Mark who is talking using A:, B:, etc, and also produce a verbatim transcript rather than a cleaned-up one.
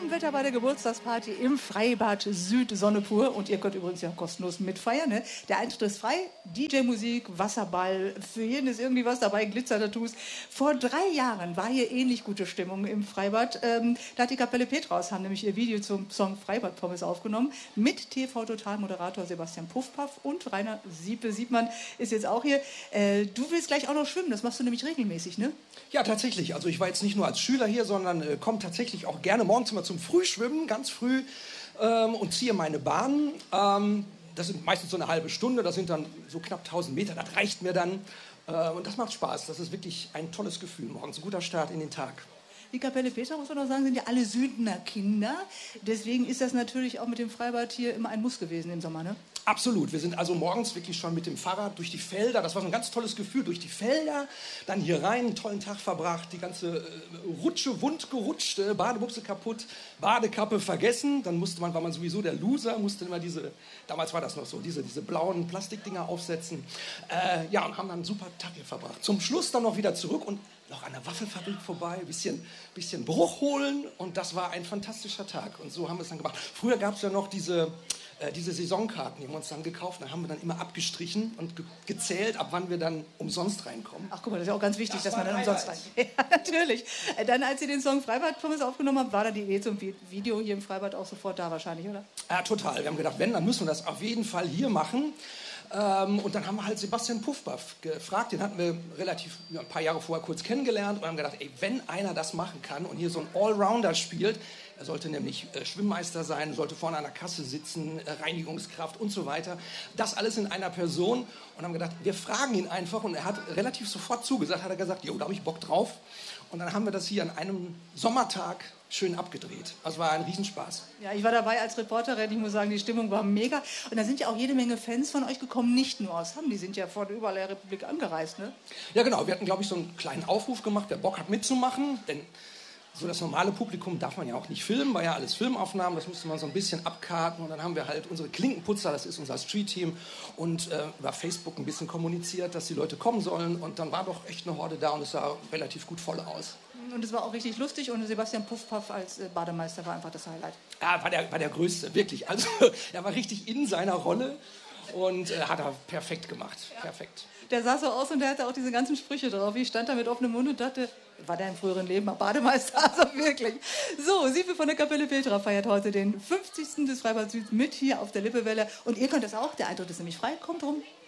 A: Bombenwetter bei der Geburtstagsparty im Freibad Süd, Sonne pur. Und ihr könnt übrigens ja kostenlos mitfeiern. Ne? Der Eintritt ist frei, D J-Musik, Wasserball, für jeden ist irgendwie was dabei, Glitzer-Tattoos. Vor drei Jahren war hier ähnlich gute Stimmung im Freibad. Ähm, da hat die Kapelle Petraus, haben nämlich ihr Video zum Song Freibad-Pommes aufgenommen. Mit T V-Total-Moderator Sebastian Puffpaff und Rainer Siepe-Siebmann ist jetzt auch hier. Äh, du willst gleich auch noch schwimmen, das machst du nämlich regelmäßig, ne?
B: Ja, tatsächlich. Also ich war jetzt nicht nur als Schüler hier, sondern äh, komme tatsächlich auch gerne morgens immer zum Frühschwimmen, ganz früh, ähm, und ziehe meine Bahn. Ähm, das sind meistens so eine halbe Stunde, das sind dann so knapp tausend Meter, das reicht mir dann. Äh, und das macht Spaß, das ist wirklich ein tolles Gefühl morgens, ein guter Start in den Tag.
A: Die Kapelle Petra, muss man noch sagen, sind ja alle Südner Kinder. Deswegen ist das natürlich auch mit dem Freibad hier immer ein Muss gewesen im Sommer, ne?
B: Absolut. Wir sind also morgens wirklich schon mit dem Fahrrad durch die Felder. Das war so ein ganz tolles Gefühl. Durch die Felder, dann hier rein, einen tollen Tag verbracht. Die ganze äh, Rutsche wund gerutscht, äh, Badebuchse kaputt, Badekappe vergessen. Dann musste man, war man sowieso der Loser, musste immer diese, damals war das noch so, diese, diese blauen Plastikdinger aufsetzen. Äh, ja, und haben dann einen super Tag hier verbracht. Zum Schluss dann noch wieder zurück und noch an der Waffelfabrik vorbei, ein bisschen, bisschen Bruch holen, und das war ein fantastischer Tag. Und so haben wir es dann gemacht. Früher gab es ja noch diese, äh, diese Saisonkarten, die haben wir uns dann gekauft. Da haben wir dann immer abgestrichen und ge gezählt, ab wann wir dann umsonst reinkommen.
A: Ach guck mal, das ist ja auch ganz wichtig,
B: das
A: dass man dann umsonst reinkommt. Ja, natürlich. Dann, als ihr den Song Freibad-Pommes aufgenommen habt, war da die Idee zum Video hier im Freibad auch sofort da wahrscheinlich, oder?
B: Ja, total. Wir haben gedacht, wenn, dann müssen wir das auf jeden Fall hier machen. Ähm, und dann haben wir halt Sebastian Puffpaff gefragt, den hatten wir relativ ja, ein paar Jahre vorher kurz kennengelernt und haben gedacht, ey, wenn einer das machen kann und hier so ein Allrounder spielt, er sollte nämlich äh, Schwimmmeister sein, sollte vorne an der Kasse sitzen, äh, Reinigungskraft und so weiter, das alles in einer Person, und haben gedacht, wir fragen ihn einfach, und er hat relativ sofort zugesagt, hat er gesagt, jo, da habe ich Bock drauf, und dann haben wir das hier an einem Sommertag schön abgedreht. Also war ein Riesenspaß.
A: Ja, ich war dabei als Reporterin, ich muss sagen, die Stimmung war mega. Und da sind ja auch jede Menge Fans von euch gekommen, nicht nur aus Hamm, die sind ja von überall der Republik angereist, ne?
B: Ja, genau. Wir hatten, glaube ich, so einen kleinen Aufruf gemacht, wer Bock hat mitzumachen, denn so das normale Publikum darf man ja auch nicht filmen, war ja alles Filmaufnahmen, das musste man so ein bisschen abkarten, und dann haben wir halt unsere Klinkenputzer, das ist unser Street-Team, und äh, über Facebook ein bisschen kommuniziert, dass die Leute kommen sollen, und dann war doch echt eine Horde da und es sah relativ gut voll aus.
A: Und es war auch richtig lustig, und Sebastian Puffpaff als äh, Bademeister war einfach das Highlight.
B: Ja, war der, war der Größte, wirklich. Also er war richtig in seiner Rolle und äh, hat er perfekt gemacht, ja. Perfekt.
A: Der sah so aus und der hatte auch diese ganzen Sprüche drauf. Ich stand da mit offenem Mund und dachte, war der im früheren Leben mal Bademeister? Also wirklich. So, Siepe von der Kapelle Petra feiert heute den fünfzigsten des Freibad Süd mit hier auf der Lippewelle. Und ihr könnt das auch, der Eintritt ist nämlich frei. Kommt rum.